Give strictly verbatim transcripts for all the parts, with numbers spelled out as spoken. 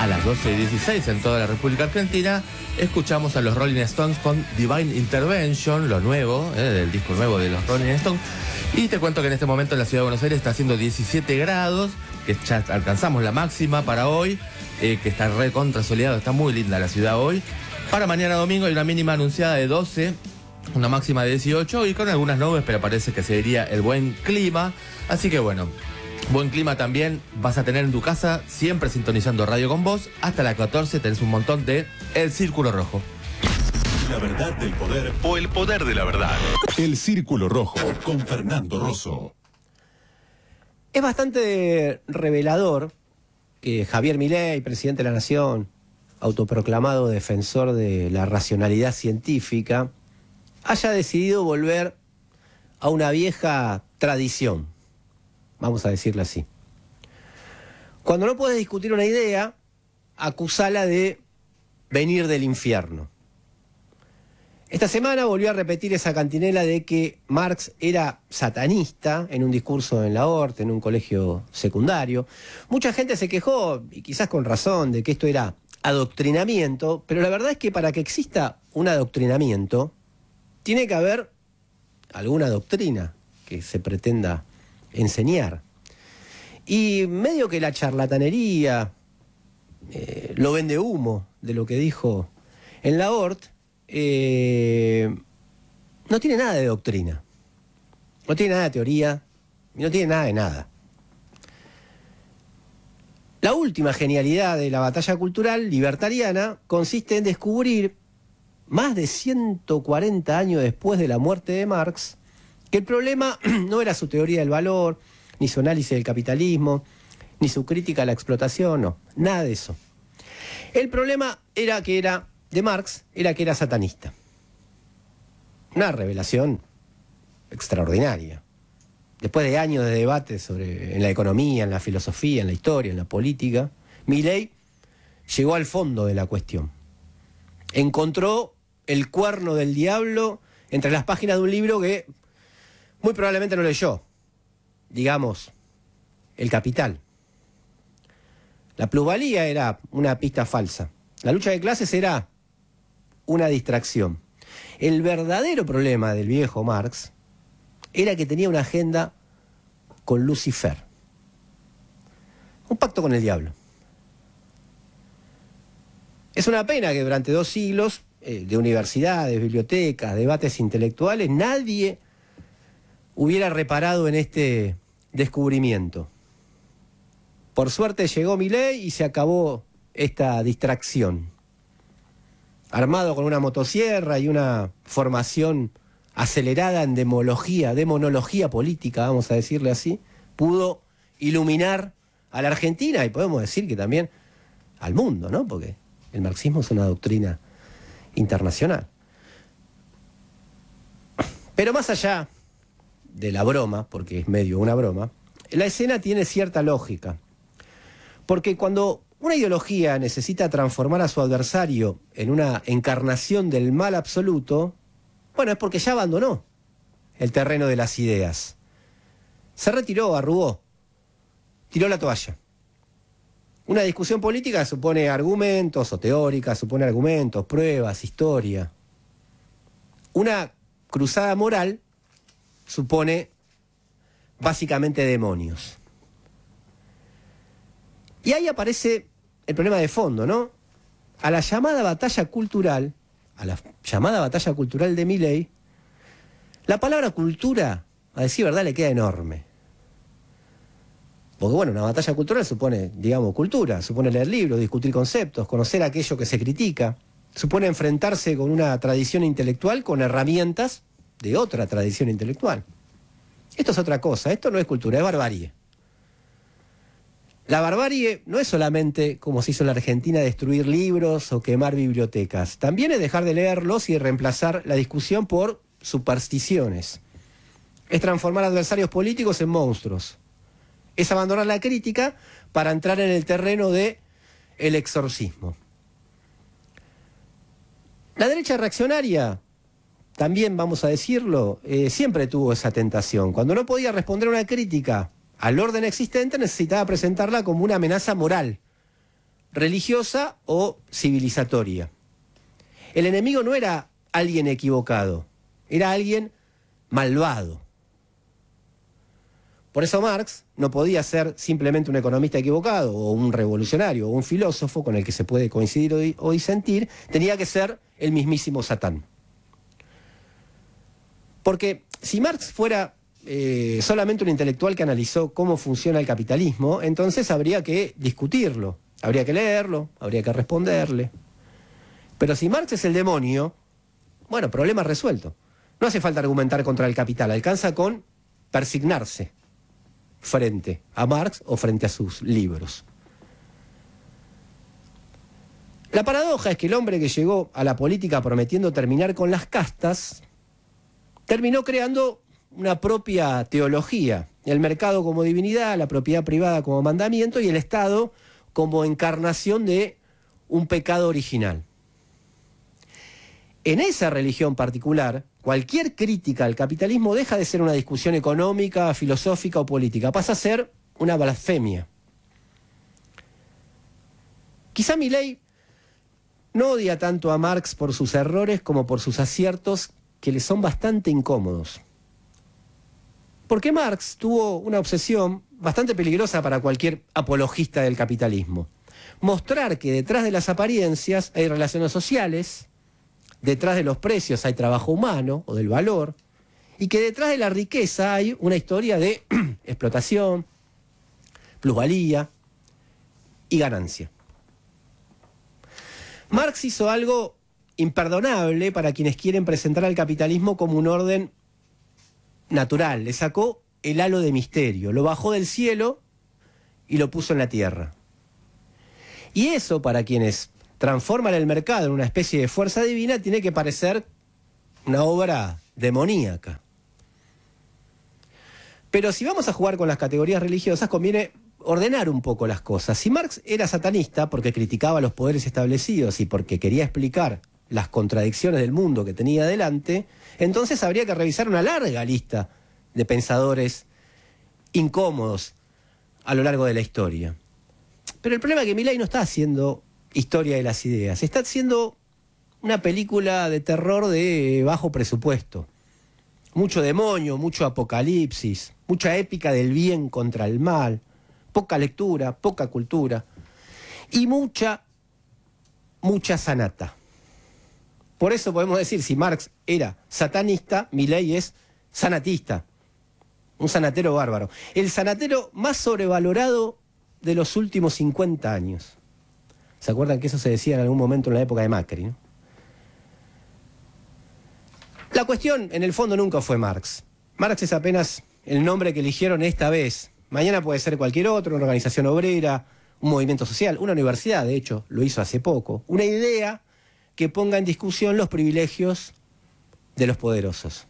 A las doce y dieciséis en toda la República Argentina, escuchamos a los Rolling Stones con Divine Intervention, lo nuevo, eh, del disco nuevo de los Rolling Stones. Y te cuento que en este momento en la ciudad de Buenos Aires está haciendo diecisiete grados, que ya alcanzamos la máxima para hoy, eh, que está re contra soleado, está muy linda la ciudad hoy. Para mañana domingo hay una mínima anunciada de doce, una máxima de dieciocho y con algunas nubes, pero parece que seguiría el buen clima. Así que bueno, buen clima también vas a tener en tu casa, siempre sintonizando Radio con Vos. Hasta las catorce tenés un montón de El Círculo Rojo. La verdad del poder o el poder de la verdad. El Círculo Rojo con Fernando Rosso. Es bastante revelador que Javier Milei, presidente de la Nación, autoproclamado defensor de la racionalidad científica, haya decidido volver a una vieja tradición, vamos a decirlo así. Cuando no puedes discutir una idea, acusala de venir del infierno. Esta semana volvió a repetir esa cantinela de que Marx era satanista en un discurso en la Horta, en un colegio secundario. Mucha gente se quejó, y quizás con razón, de que esto era adoctrinamiento, pero la verdad es que para que exista un adoctrinamiento, tiene que haber alguna doctrina que se pretenda enseñar. Y medio que la charlatanería, eh, lo vende humo de lo que dijo en la Horta, eh, no tiene nada de doctrina, no tiene nada de teoría, y no tiene nada de nada. La última genialidad de la batalla cultural libertariana consiste en descubrir, más de ciento cuarenta años después de la muerte de Marx, que el problema no era su teoría del valor, ni su análisis del capitalismo, ni su crítica a la explotación, no, nada de eso. El problema era que era, de Marx, era que era satanista. Una revelación extraordinaria. Después de años de debate sobre, en la economía, en la filosofía, en la historia, en la política, Milei llegó al fondo de la cuestión. Encontró el cuerno del diablo entre las páginas de un libro que muy probablemente no leyó. Digamos, El Capital. La plusvalía era una pista falsa. La lucha de clases era una distracción. El verdadero problema del viejo Marx era que tenía una agenda con Lucifer. Un pacto con el diablo. Es una pena que durante dos siglos, eh, de universidades, bibliotecas, debates intelectuales, nadie hubiera reparado en este descubrimiento. Por suerte llegó Milei y se acabó esta distracción. Armado con una motosierra y una formación acelerada en demología, demonología política, vamos a decirle así, pudo iluminar a la Argentina y podemos decir que también al mundo, ¿no? Porque el marxismo es una doctrina internacional. Pero más allá de la broma, porque es medio una broma, la escena tiene cierta lógica. Porque cuando una ideología necesita transformar a su adversario en una encarnación del mal absoluto, bueno, es porque ya abandonó el terreno de las ideas. Se retiró, arrugó, tiró la toalla. Una discusión política supone argumentos, o teórica, supone argumentos, pruebas, historia. Una cruzada moral supone básicamente demonios. Y ahí aparece el problema de fondo, ¿no? A la llamada batalla cultural, a la llamada batalla cultural de Milei, la palabra cultura, a decir verdad, le queda enorme. Porque bueno, una batalla cultural supone, digamos, cultura, supone leer libros, discutir conceptos, conocer aquello que se critica, supone enfrentarse con una tradición intelectual con herramientas de otra tradición intelectual. Esto es otra cosa, esto no es cultura, es barbarie. La barbarie no es solamente, como se hizo en la Argentina, destruir libros o quemar bibliotecas. También es dejar de leerlos y reemplazar la discusión por supersticiones. Es transformar adversarios políticos en monstruos. Es abandonar la crítica para entrar en el terreno de el exorcismo. La derecha reaccionaria, también vamos a decirlo, eh, siempre tuvo esa tentación. Cuando no podía responder a una crítica al orden existente, necesitaba presentarla como una amenaza moral religiosa o civilizatoria. El enemigo no era alguien equivocado, era alguien malvado. Por eso Marx no podía ser simplemente un economista equivocado, o un revolucionario, o un filósofo con el que se puede coincidir o, di- o disentir, tenía que ser el mismísimo Satán. Porque si Marx fuera eh, solamente un intelectual que analizó cómo funciona el capitalismo, entonces habría que discutirlo, habría que leerlo, habría que responderle. Pero si Marx es el demonio, bueno, problema resuelto. No hace falta argumentar contra el capital, alcanza con persignarse frente a Marx o frente a sus libros. La paradoja es que el hombre que llegó a la política prometiendo terminar con las castas, terminó creando una propia teología, el mercado como divinidad, la propiedad privada como mandamiento y el Estado como encarnación de un pecado original. En esa religión particular, cualquier crítica al capitalismo deja de ser una discusión económica, filosófica o política, pasa a ser una blasfemia. Quizá Milei no odia tanto a Marx por sus errores como por sus aciertos, que le son bastante incómodos. Porque Marx tuvo una obsesión bastante peligrosa para cualquier apologista del capitalismo: mostrar que detrás de las apariencias hay relaciones sociales, detrás de los precios hay trabajo humano o del valor, y que detrás de la riqueza hay una historia de explotación, plusvalía y ganancia. Marx hizo algo imperdonable para quienes quieren presentar al capitalismo como un orden natural. Le sacó el halo de misterio, lo bajó del cielo y lo puso en la tierra. Y eso, para quienes transforman el mercado en una especie de fuerza divina, tiene que parecer una obra demoníaca. Pero si vamos a jugar con las categorías religiosas, conviene ordenar un poco las cosas. Si Marx era satanista porque criticaba los poderes establecidos y porque quería explicar las contradicciones del mundo que tenía delante, entonces habría que revisar una larga lista de pensadores incómodos a lo largo de la historia. Pero el problema es que Milei no está haciendo historia de las ideas, está haciendo una película de terror de bajo presupuesto. Mucho demonio, mucho apocalipsis, mucha épica del bien contra el mal, poca lectura, poca cultura y mucha, mucha sanata. Por eso podemos decir, si Marx era satanista, Milei es sanatista, un sanatero bárbaro. El sanatero más sobrevalorado de los últimos cincuenta años. ¿Se acuerdan que eso se decía en algún momento en la época de Macri, ¿no? La cuestión, en el fondo, nunca fue Marx. Marx es apenas el nombre que eligieron esta vez. Mañana puede ser cualquier otro, una organización obrera, un movimiento social, una universidad, de hecho, lo hizo hace poco. Una idea que ponga en discusión los privilegios de los poderosos.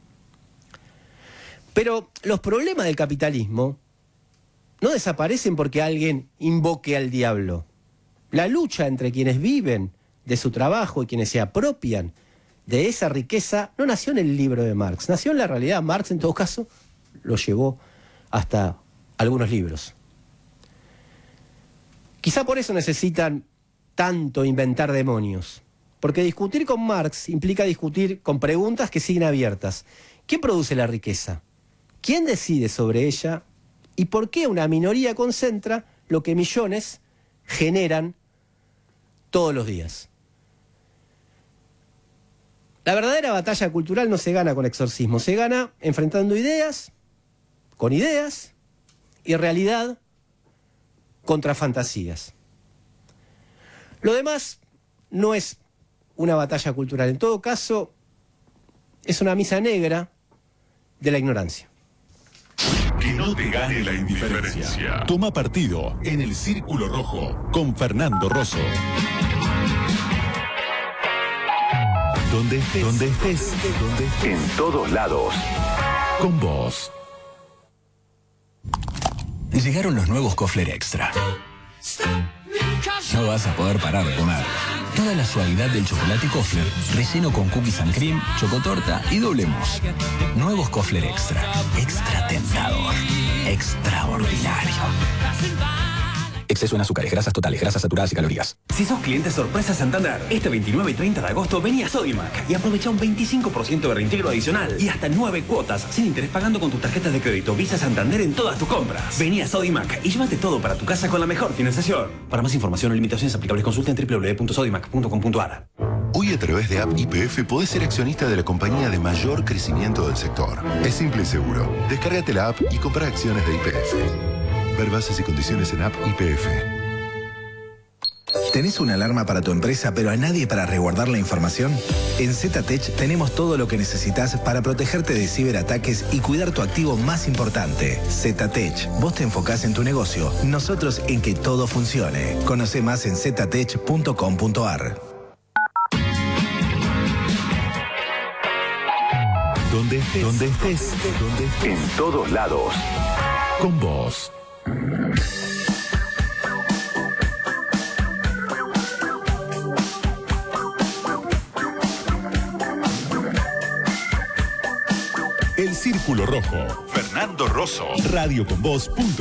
Pero los problemas del capitalismo no desaparecen porque alguien invoque al diablo. La lucha entre quienes viven de su trabajo y quienes se apropian de esa riqueza no nació en el libro de Marx, nació en la realidad. Marx, en todo caso, lo llevó hasta algunos libros. Quizá por eso necesitan tanto inventar demonios, porque discutir con Marx implica discutir con preguntas que siguen abiertas. ¿Quién produce la riqueza? ¿Quién decide sobre ella? ¿Y por qué una minoría concentra lo que millones generan todos los días? La verdadera batalla cultural no se gana con exorcismo, se gana enfrentando ideas, con ideas, y realidad contra fantasías. Lo demás no es una batalla cultural, en todo caso es una misa negra de la ignorancia. Que no te gane la indiferencia. Toma partido en el Círculo Rojo con Fernando Rosso. Donde estés, donde estés, donde estés. En todos lados. Con vos. Llegaron los nuevos Kofler Extra. No vas a poder parar de comer. Toda la suavidad del chocolate Kofler, relleno con cookies and cream, chocotorta y doble mousse. Nuevos Kofler Extra. Extra tentador. Extraordinario. Exceso en azúcares, grasas totales, grasas saturadas y calorías. Si sos cliente sorpresa Santander, este veintinueve y treinta de agosto vení a Sodimac y aprovecha un veinticinco por ciento de reintegro adicional y hasta nueve cuotas sin interés pagando con tus tarjetas de crédito Visa Santander en todas tus compras. Vení a Sodimac y llévate todo para tu casa con la mejor financiación. Para más información o limitaciones aplicables consulta en doble u doble u doble u punto sodimac punto com punto a r. Hoy a través de App Y P F podés ser accionista de la compañía de mayor crecimiento del sector. Es simple y seguro. Descárgate la app y compra acciones de Y P F. Ver bases y condiciones en App Y P F. ¿Tenés una alarma para tu empresa pero a nadie para resguardar la información? En ZTech tenemos todo lo que necesitas para protegerte de ciberataques y cuidar tu activo más importante. ZTech. Vos te enfocás en tu negocio, nosotros en que todo funcione. Conoce más en ztech punto com punto a r. Donde estés, donde estés, donde estés, en todos lados. Con vos. El Círculo Rojo. Fernando Rosso. Radio con Voz.